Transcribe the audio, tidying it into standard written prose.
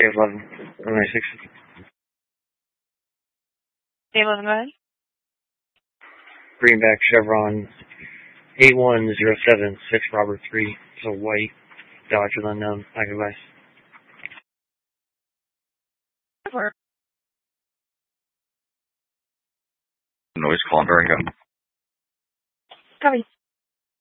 A11, 96. A11, go ahead. Greenback Chevron 81076 Robert 3. It's a white Dodge with unknown device. Noise calling during go. Copy.